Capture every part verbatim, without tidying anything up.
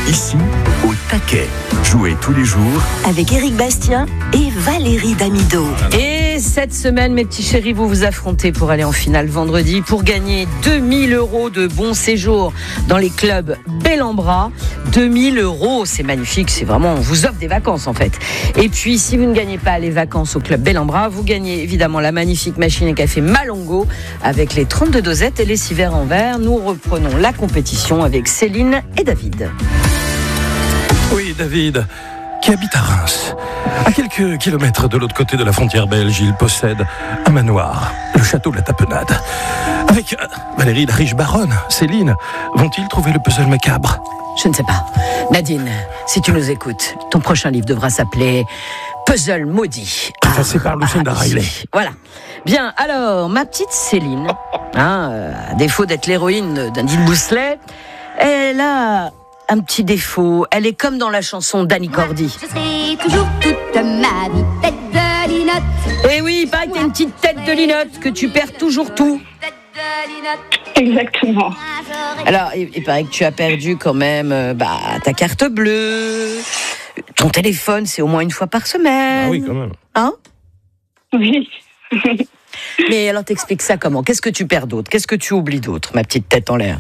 Ici, au taquet. Jouez tous les jours avec Éric Bastien et Valérie Damido. Et cette semaine, mes petits chéris, vous vous affrontez pour aller en finale vendredi pour gagner deux mille euros de bon séjour dans les clubs Bellambra. deux mille euros, c'est magnifique, c'est vraiment, on vous offre des vacances en fait. Et puis, si vous ne gagnez pas les vacances au club Bellambra, vous gagnez évidemment la magnifique machine à café Malongo avec les trente-deux dosettes et les six verres en verre. Nous reprenons la compétition avec Céline et David. Oui, David, qui habite à Reims. À quelques kilomètres de l'autre côté de la frontière belge, il possède un manoir, le château de la Tapenade. Avec euh, Valérie, la riche baronne, Céline, vont-ils trouver le puzzle macabre ? Je ne sais pas. Nadine, si tu nous écoutes, ton prochain livre devra s'appeler Puzzle maudit. Passé par Lucinda Ah, Riley. Voilà. Bien, alors, ma petite Céline, hein, euh, à défaut d'être l'héroïne d'Andy Bousselet, elle a un petit défaut. Elle est comme dans la chanson d'Annie Cordy. Je serai toujours toute ma vie tête de linotte. Eh oui, il paraît que t'as une petite tête de linotte, que tu perds toujours tout. Tête de linotte. Exactement. Alors, il, il paraît que tu as perdu quand même euh, bah, ta carte bleue. Ton téléphone, c'est au moins une fois par semaine. Ah oui, quand même. Hein ? Oui. Mais alors, t'expliques ça comment ? Qu'est-ce que tu perds d'autre ? Qu'est-ce que tu oublies d'autre, ma petite tête en l'air ?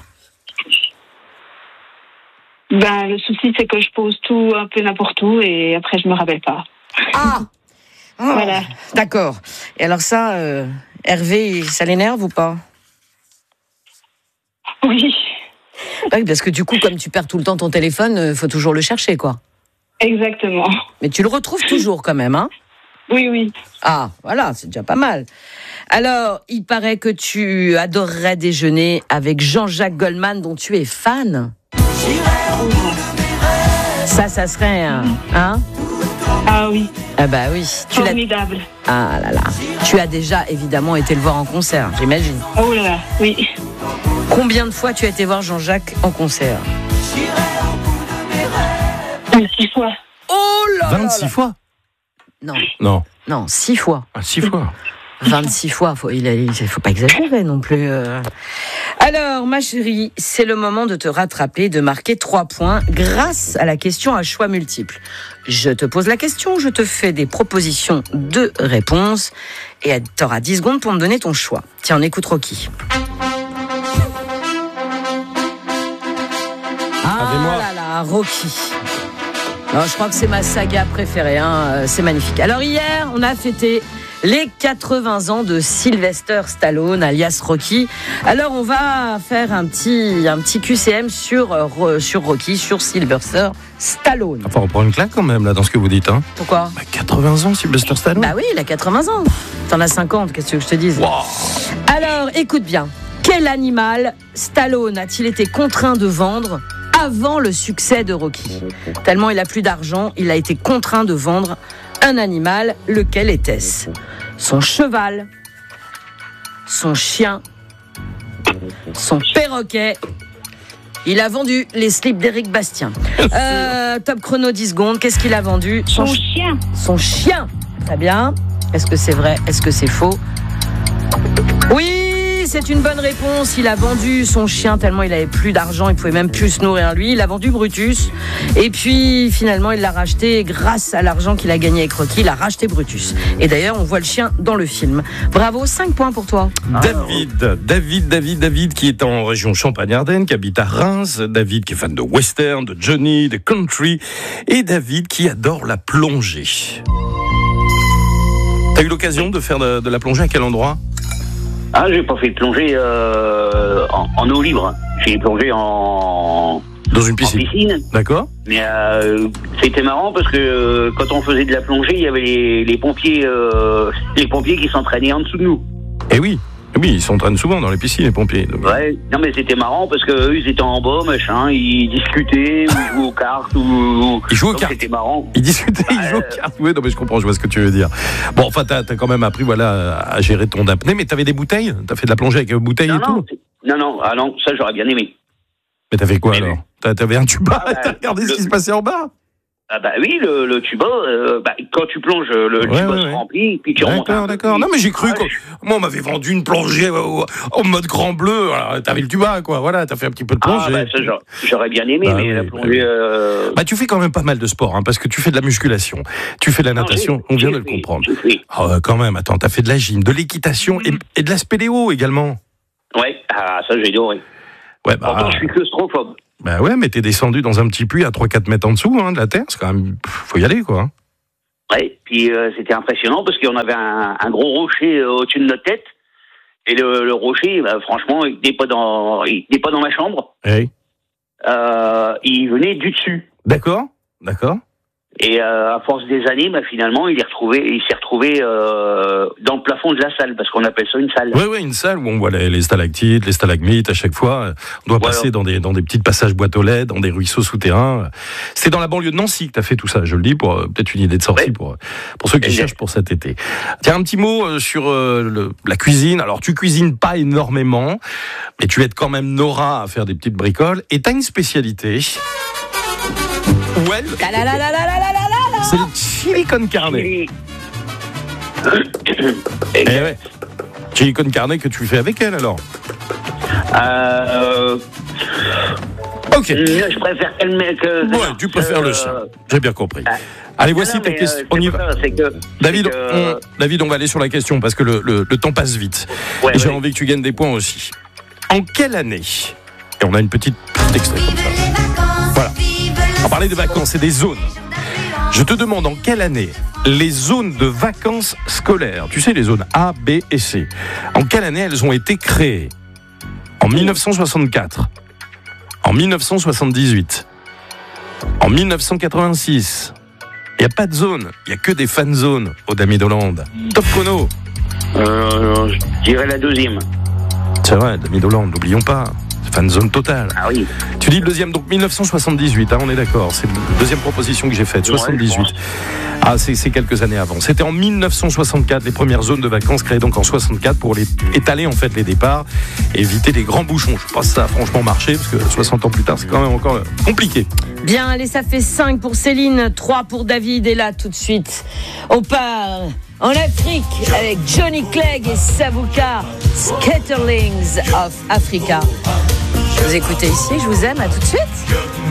Ben, le souci, c'est que je pose tout un peu n'importe où et après, je me rappelle pas. Ah, oh, Voilà. D'accord. Et alors ça, euh, Hervé, ça l'énerve ou pas ? Oui, Oui, parce que du coup, comme tu perds tout le temps ton téléphone, il faut toujours le chercher, quoi. exactement. Mais tu le retrouves toujours quand même, hein ? Oui, oui. Ah, voilà, c'est déjà pas mal. Alors, il paraît que tu adorerais déjeuner avec Jean-Jacques Goldman, dont tu es fan. Ça, ça serait un... Hein ? Ah oui, Ah bah oui. Tu l'as... formidable. Ah là là. Tu as déjà évidemment été le voir en concert, j'imagine. Oh là là, oui. Combien de fois tu as été voir Jean-Jacques en concert ? Six fois. Oh là là vingt-six là. fois ? Non, Non, non, six fois. ah, six fois. vingt-six fois, faut, il ne faut pas exagérer non plus. euh. Alors, ma chérie, c'est le moment de te rattraper, de marquer trois points grâce à la question à choix multiples. Je te pose la question, je te fais des propositions de réponses et tu auras dix secondes pour me donner ton choix. Tiens, on écoute Rocky. Ah Avez-moi. là là, Rocky. Non, je crois que c'est ma saga préférée, hein. C'est magnifique. Alors hier, on a fêté les quatre-vingts ans de Sylvester Stallone, alias Rocky. Alors on va faire un petit, un petit Q C M sur, euh, sur Rocky, sur Sylvester Stallone. Enfin, on prend une claque quand même, là, dans ce que vous dites, hein. Pourquoi ? Bah, quatre-vingts ans, Sylvester Stallone. Bah oui, il a quatre-vingts ans. T'en as cinquante, qu'est-ce que tu veux que je te dise ? Wow. Alors, écoute bien. Quel animal Stallone a-t-il été contraint de vendre avant le succès de Rocky ? Tellement il a plus d'argent, il a été contraint de vendre un animal. Lequel était-ce ? Son cheval, son chien, son perroquet. Il a vendu les slips d'Éric Bastien. Euh, top chrono dix secondes. Qu'est-ce qu'il a vendu ? Son ch- chien. Son chien. Très bien. Est-ce que c'est vrai ? Est-ce que c'est faux ? Oui, c'est une bonne réponse. Il a vendu son chien tellement il avait plus d'argent, il pouvait même plus se nourrir lui. Il a vendu Brutus. Et puis finalement, il l'a racheté grâce à l'argent qu'il a gagné avec Rocky. Il a racheté Brutus. Et d'ailleurs, on voit le chien dans le film. Bravo, cinq points pour toi. David, David, David, David, qui est en région Champagne-Ardenne, qui habite à Reims. David, qui est fan de western, de Johnny, de country. Et David, qui adore la plongée. T'as eu l'occasion de faire de, de la plongée à quel endroit ? Ah, j'ai pas fait de plongée euh, en, en eau libre. J'ai plongé en, Dans une en piscine. piscine. D'accord ? Mais euh, c'était marrant parce que euh, quand on faisait de la plongée, il y avait les, les pompiers, euh, les pompiers qui s'entraînaient en dessous de nous. Eh oui, oui, ils s'entraînent souvent dans les piscines, les pompiers. Donc... Ouais. Non, mais c'était marrant parce que eux, ils étaient en bas, machin, ils discutaient, ou ils jouaient aux cartes, ou. Ils jouaient aux Donc, cartes. C'était marrant. Ils discutaient, ils Ouais. jouaient aux cartes. Oui, non, mais je comprends, je vois ce que tu veux dire. Bon, enfin, t'as, t'as quand même appris, voilà, à gérer ton apnée, mais t'avais des bouteilles ? T'as fait de la plongée avec bouteilles Non, et non, tout ? c'est- non, non, ah non, ça j'aurais bien aimé. Mais t'as fait quoi Mais alors oui. T'as- T'avais un tuba, Ah, bah, t'as regardé ce le- qui se passait en bas ? Ah bah oui, le, le tuba, euh, bah, quand tu plonges, le Ouais, tuba ouais, se ouais. remplit, puis tu remontes. D'accord, un peu, d'accord. puis- Non, mais j'ai cru Ah, que. Moi, on m'avait vendu une plongée au, au mode grand bleu. Alors, t'avais le tuba, quoi. Voilà, t'as fait un petit peu de Ah, plongée. bah, ça, j'aurais- j'aurais bien aimé, Bah mais oui, la bah plongée. oui. euh, Bah, tu fais quand même pas mal de sport, hein, parce que tu fais de la musculation, tu fais de la non, natation, j'ai- on vient j'ai de le fait, comprendre. j'ai fait. Ah, ouais, quand même, attends, t'as fait de la gym, de l'équitation et, et de la spéléo également. Ouais, ah, ça, j'ai adoré. Ouais, bah, Pourtant, je suis claustrophobe. bah ouais, mais t'es descendu dans un petit puits à trois quatre mètres en dessous hein, de la terre, c'est quand même. Faut y aller, quoi. Ouais, puis euh, c'était impressionnant parce qu'on avait un, un gros rocher euh, au-dessus de notre tête. Et le, le rocher, bah, franchement, il n'était pas, dans- il était pas dans ma chambre. Hey. Euh, il venait du dessus. D'accord, d'accord. Et euh, à force des années, bah, finalement, il est retrouvé, il s'est retrouvé euh, dans le plafond de la salle, parce qu'on appelle ça une salle. Oui, oui, une salle où on voit les, les stalactites, les stalagmites à chaque fois. On doit Voilà. passer dans des, dans des petits passages boîte aux lettres, dans des ruisseaux souterrains. C'est dans la banlieue de Nancy que tu as fait tout ça, je le dis, pour euh, peut-être une idée de sortie Ouais. pour, pour ceux qui Exact. cherchent pour cet été. Tiens, un petit mot euh, sur euh, le- la cuisine. Alors, tu cuisines pas énormément, mais tu aides quand même Nora à faire des petites bricoles. Et tu as une spécialité. Ouais, La la la la la la la la la. c'est le chili con carne. Et- Eh ouais. Chili con carne que tu fais avec elle alors. Euh, Ok. je préfère qu'elle me. Que, Ouais, tu préfères le sien. J'ai bien compris. ah. Allez, voici Non, non, ta mais, question. euh, On y c'est va. pas ça, c'est que- David, c'est que- on, David, on va aller sur la question parce que le, le- le temps passe vite. Ouais, et j'ai ouais. envie que tu gagnes des points aussi. En quelle année, et on a une petite petite extrait comme ça. Voilà. On parlait de vacances et des zones. Je te demande en quelle année les zones de vacances scolaires, tu sais les zones A, B et C, en quelle année elles ont été créées? En mille neuf cent soixante-quatre, en mille neuf cent soixante-dix-huit, en mille neuf cent quatre-vingt-six. Il n'y a pas de zone, il n'y a que des fan zones au Damier d'Hollande. Top chrono. Euh, je dirais la deuxième. C'est vrai, Damier d'Hollande, n'oublions pas. Fan zone totale. Ah oui. Tu dis le deuxième, donc mille neuf cent soixante-dix-huit, hein, on est d'accord. C'est la deuxième proposition que j'ai faite, Ouais, soixante-dix-huit. je pense. Ah, c'est, c'est quelques années avant. C'était en mille neuf cent soixante-quatre, les premières zones de vacances créées donc en soixante-quatre pour les, étaler en fait les départs et éviter les grands bouchons. Je pense que ça a franchement marché parce que soixante ans plus tard, c'est quand même encore compliqué. Bien, allez, ça fait cinq pour Céline, trois pour David. Et là, tout de suite, on part en Afrique avec Johnny Clegg et Savuka, Scatterlings of Africa. Vous écoutez ici, je vous aime, à tout de suite.